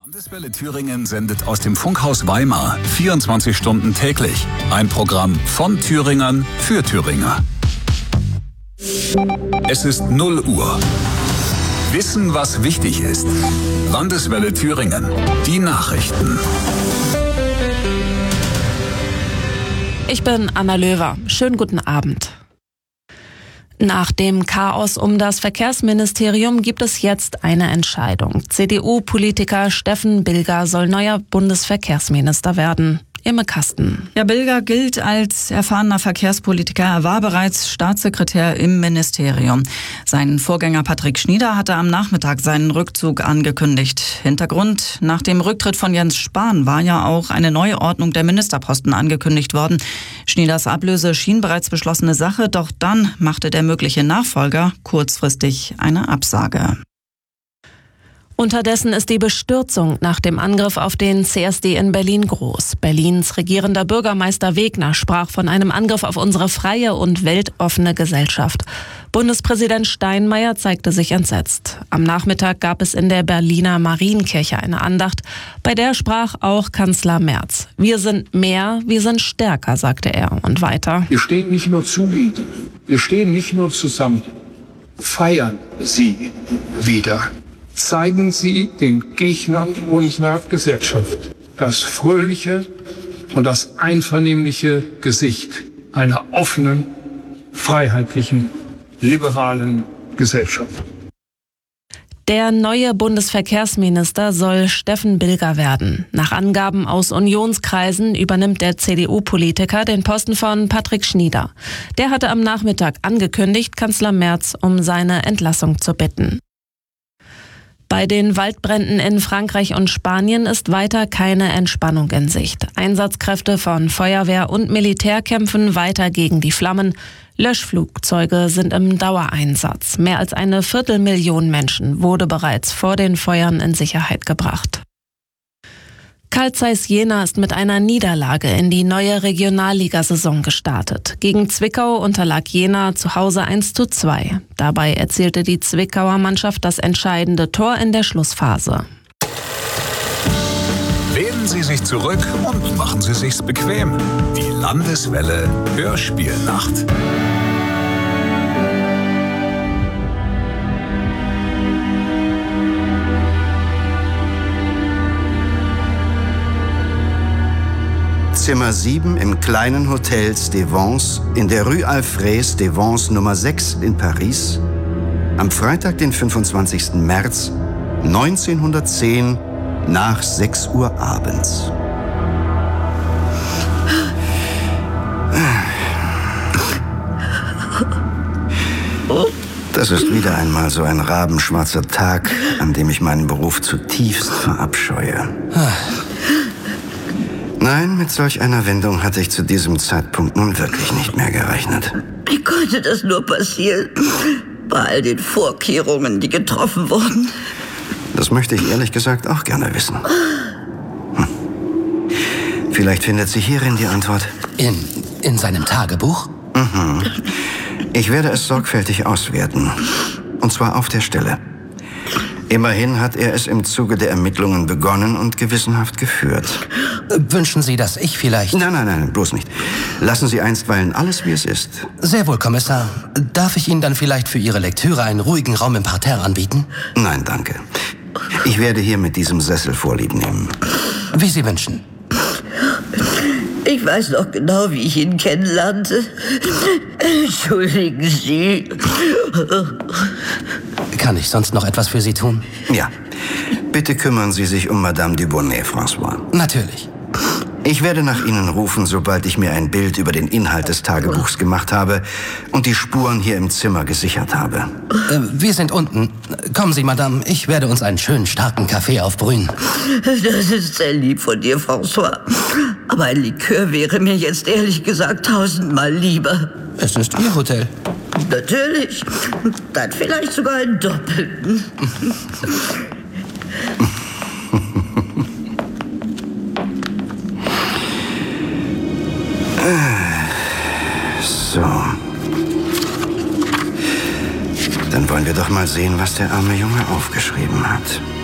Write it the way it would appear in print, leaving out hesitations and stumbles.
Landeswelle Thüringen sendet aus dem Funkhaus Weimar 24 Stunden täglich. Ein Programm von Thüringern für Thüringer. Es ist 0 Uhr. Wissen, was wichtig ist. Landeswelle Thüringen. Die Nachrichten. Ich bin Anna Löwer. Schönen guten Abend. Nach dem Chaos um das Verkehrsministerium gibt es jetzt eine Entscheidung. CDU-Politiker Steffen Bilger soll neuer Bundesverkehrsminister werden. Imme Kasten. Ja, Bilger gilt als erfahrener Verkehrspolitiker. Er war bereits Staatssekretär im Ministerium. Sein Vorgänger Patrick Schnieder hatte am Nachmittag seinen Rückzug angekündigt. Hintergrund: Nach dem Rücktritt von Jens Spahn war ja auch eine Neuordnung der Ministerposten angekündigt worden. Schnieders Ablöse schien bereits beschlossene Sache, doch dann machte der mögliche Nachfolger kurzfristig eine Absage. Unterdessen ist die Bestürzung nach dem Angriff auf den CSD in Berlin groß. Berlins regierender Bürgermeister Wegner sprach von einem Angriff auf unsere freie und weltoffene Gesellschaft. Bundespräsident Steinmeier zeigte sich entsetzt. Am Nachmittag gab es in der Berliner Marienkirche eine Andacht, bei der sprach auch Kanzler Merz. Wir sind mehr, wir sind stärker, sagte er. Und weiter: Wir stehen nicht nur zu, wir stehen nicht nur zusammen. Feiern Sie wieder. Zeigen Sie den Gegnern unserer Gesellschaft das fröhliche und das einvernehmliche Gesicht einer offenen, freiheitlichen, liberalen Gesellschaft. Der neue Bundesverkehrsminister soll Steffen Bilger werden. Nach Angaben aus Unionskreisen übernimmt der CDU-Politiker den Posten von Patrick Schnieder. Der hatte am Nachmittag angekündigt, Kanzler Merz um seine Entlassung zu bitten. Bei den Waldbränden in Frankreich und Spanien ist weiter keine Entspannung in Sicht. Einsatzkräfte von Feuerwehr und Militär kämpfen weiter gegen die Flammen. Löschflugzeuge sind im Dauereinsatz. Mehr als 250.000 Menschen wurde bereits vor den Feuern in Sicherheit gebracht. Carl Zeiss Jena ist mit einer Niederlage in die neue Regionalligasaison gestartet. Gegen Zwickau unterlag Jena zu Hause 1:2. Dabei erzielte die Zwickauer Mannschaft das entscheidende Tor in der Schlussphase. Lehnen Sie sich zurück und machen Sie sich's bequem. Die Landeswelle Hörspielnacht. Zimmer 7 im kleinen Hotel Stevens in der Rue Alfred Stevens Nummer 6 in Paris am Freitag, den 25. März 1910 nach 6 Uhr abends. Das ist wieder einmal so ein rabenschwarzer Tag, an dem ich meinen Beruf zutiefst verabscheue. Nein, mit solch einer Wendung hatte ich zu diesem Zeitpunkt nun wirklich nicht mehr gerechnet. Wie konnte das nur passieren? Bei all den Vorkehrungen, die getroffen wurden. Das möchte ich ehrlich gesagt auch gerne wissen. Vielleicht findet sich hierin die Antwort. In seinem Tagebuch? Mhm. Ich werde es sorgfältig auswerten. Und zwar auf der Stelle. Immerhin hat er es im Zuge der Ermittlungen begonnen und gewissenhaft geführt. Wünschen Sie, dass ich vielleicht... Nein, bloß nicht. Lassen Sie einstweilen alles, wie es ist. Sehr wohl, Kommissar. Darf ich Ihnen dann vielleicht für Ihre Lektüre einen ruhigen Raum im Parterre anbieten? Nein, danke. Ich werde hier mit diesem Sessel Vorlieb nehmen. Wie Sie wünschen. Ich weiß noch genau, wie ich ihn kennenlernte. Entschuldigen Sie. Kann ich sonst noch etwas für Sie tun? Ja. Bitte kümmern Sie sich um Madame Dubonnet, François. Natürlich. Ich werde nach Ihnen rufen, sobald ich mir ein Bild über den Inhalt des Tagebuchs gemacht habe und die Spuren hier im Zimmer gesichert habe. Wir sind unten. Kommen Sie, Madame. Ich werde uns einen schönen, starken Kaffee aufbrühen. Das ist sehr lieb von dir, François. Aber ein Likör wäre mir jetzt ehrlich gesagt 1000-mal lieber. Es ist Ihr Hotel. Natürlich. Dann vielleicht sogar einen doppelten. So. Dann wollen wir doch mal sehen, was der arme Junge aufgeschrieben hat.